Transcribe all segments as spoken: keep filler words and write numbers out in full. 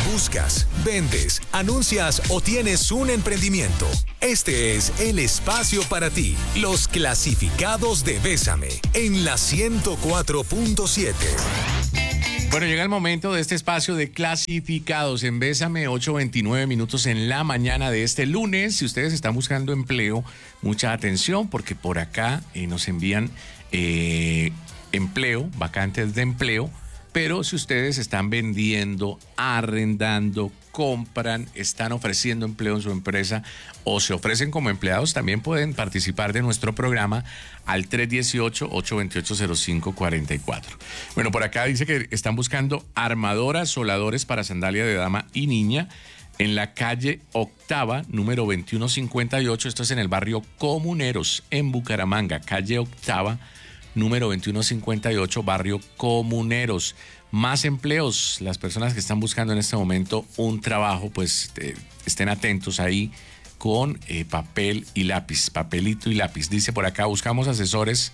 Buscas, vendes, anuncias o tienes un emprendimiento. Este es el espacio para ti. Los clasificados de Bésame en la ciento cuatro punto siete. Bueno, llega el momento de este espacio de clasificados en Bésame, ocho veintinueve minutos en la mañana de este lunes. Si ustedes están buscando empleo, mucha atención porque por acá eh, nos envían eh, empleo, vacantes de empleo. Pero si ustedes están vendiendo, arrendando, compran, están ofreciendo empleo en su empresa o se ofrecen como empleados, también pueden participar de nuestro programa al tres uno ocho, ocho dos ocho, cero cinco cuatro cuatro. Bueno, por acá dice que están buscando armadoras, soldadores para sandalia de dama y niña en la calle Octava, número veintiuno cincuenta y ocho. Esto es en el barrio Comuneros, en Bucaramanga, calle Octava, número veintiuno cincuenta y ocho, barrio Comuneros. Más empleos, las personas que están buscando en este momento un trabajo, pues eh, estén atentos ahí con eh, papel y lápiz, papelito y lápiz. Dice por acá, buscamos asesores.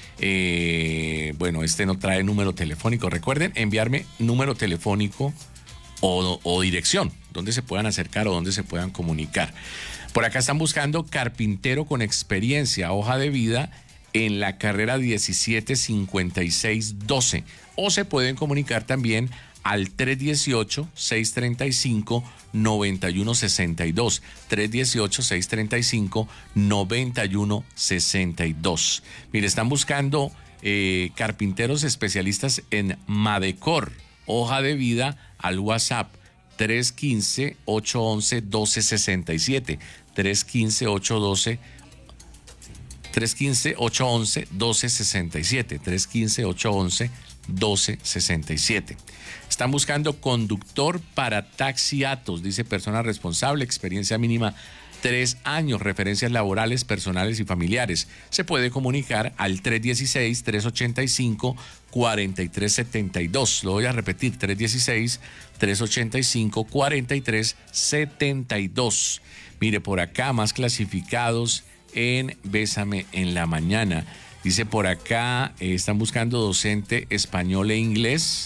Eh, bueno, este no trae número telefónico. Recuerden enviarme número telefónico o, o dirección, donde se puedan acercar o donde se puedan comunicar. Por acá están buscando carpintero con experiencia, hoja de vida, en la carrera diecisiete cincuenta y seis doce, o se pueden comunicar también al tres uno ocho, seis tres cinco, nueve uno seis dos, tres uno ocho, seis tres cinco, nueve uno seis dos. Mire, están buscando eh, carpinteros especialistas en Madecor, hoja de vida al WhatsApp tres uno cinco, ocho uno uno, uno dos seis siete, tres uno cinco, ocho uno dos tres uno cinco, ocho uno uno, uno dos seis siete, tres uno cinco, ocho uno uno, uno dos seis siete. Están buscando conductor para Taxi Atos, dice persona responsable, experiencia mínima tres años, referencias laborales, personales y familiares. Se puede comunicar al tres uno seis, tres ocho cinco, cuatro tres siete dos. Lo voy a repetir, tres uno seis, tres ocho cinco, cuatro tres siete dos. Mire, por acá más clasificados en Bésame en la mañana. Dice por acá, eh, están buscando docente español e inglés.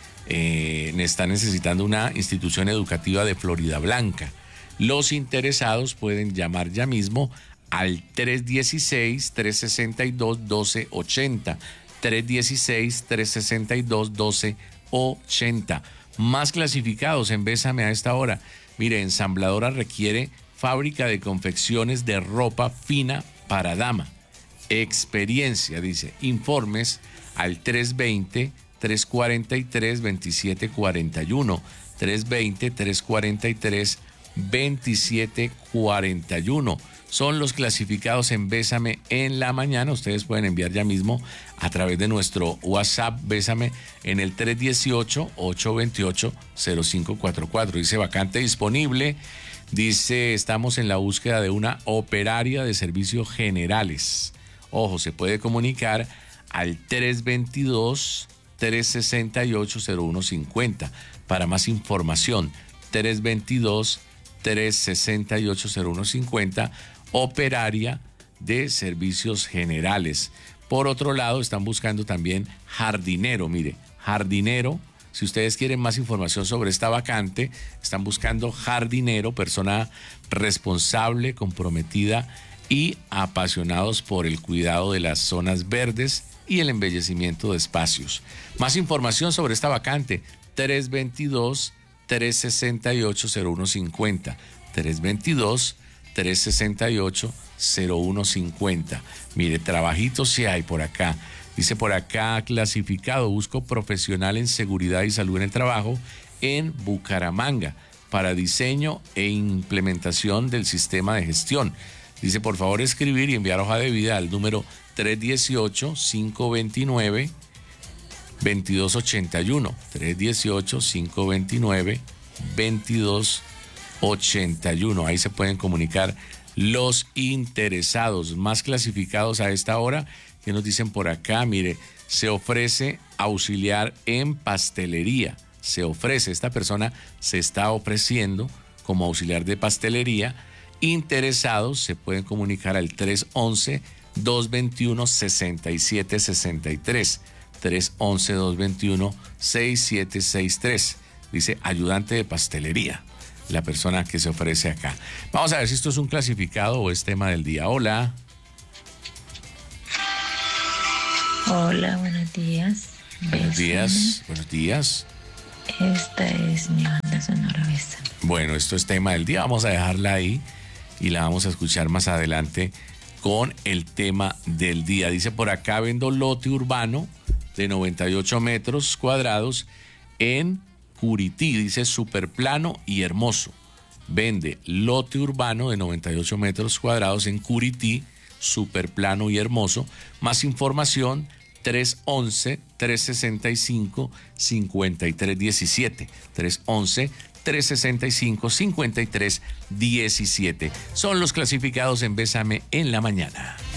Eh, están necesitando una institución educativa de Florida Blanca. Los interesados pueden llamar ya mismo al tres uno seis, tres seis dos, uno dos ocho cero. tres uno seis, tres seis dos, uno dos ocho cero. Más clasificados en Bésame a esta hora. Mire, ensambladora requiere fábrica de confecciones de ropa fina para dama. Experiencia, dice. Informes al tres dos cero, tres cuatro tres, dos siete cuatro uno. tres dos cero, tres cuatro tres, dos siete cuatro uno. Son los clasificados en Bésame en la mañana. Ustedes pueden enviar ya mismo a través de nuestro WhatsApp Bésame en el tres uno ocho, ocho dos ocho, cero cinco cuatro cuatro. Dice vacante disponible. Dice, estamos en la búsqueda de una operaria de servicios generales. Ojo, se puede comunicar al tres dos dos, tres seis ocho, cero uno cinco cero. Para más información, tres dos dos, tres seis ocho, cero uno cinco cero, operaria de servicios generales. Por otro lado, están buscando también jardinero. Mire, jardinero. Si ustedes quieren más información sobre esta vacante, están buscando jardinero, persona responsable, comprometida y apasionados por el cuidado de las zonas verdes y el embellecimiento de espacios. Más información sobre esta vacante, tres dos dos, tres seis ocho, cero uno cinco cero. tres dos dos, tres seis ocho, cero uno cinco cero. Mire, trabajitos sí hay por acá. Dice por acá, clasificado, busco profesional en seguridad y salud en el trabajo en Bucaramanga para diseño e implementación del sistema de gestión. Dice, por favor, escribir y enviar hoja de vida al número tres uno ocho, cinco dos nueve, dos dos ocho uno. tres uno ocho, cinco dos nueve, dos dos ocho uno. Ahí se pueden comunicar los interesados. Más clasificados a esta hora, que nos dicen por acá, mire, se ofrece auxiliar en pastelería. Se ofrece, esta persona se está ofreciendo como auxiliar de pastelería. Interesados se pueden comunicar al tres once, dos veintiuno, sesenta y siete sesenta y tres. tres once, dos veintiuno, sesenta y siete sesenta y tres. Dice ayudante de pastelería, la persona que se ofrece acá. Vamos a ver si esto es un clasificado o es tema del día. Hola. Hola, buenos días. Buenos días, buenos días. Esta es mi banda sonora Bésame. Bueno, esto es tema del día. Vamos a dejarla ahí y la vamos a escuchar más adelante con el tema del día. Dice por acá, vendo lote urbano de noventa y ocho metros cuadrados en Curití. Dice súper plano y hermoso. Vende lote urbano de noventa y ocho metros cuadrados en Curití, súper plano y hermoso. Más información tres once, tres sesenta y cinco, cincuenta y tres diecisiete. tres once, tres sesenta y cinco, cincuenta y tres diecisiete. Son los clasificados en Bésame en la mañana.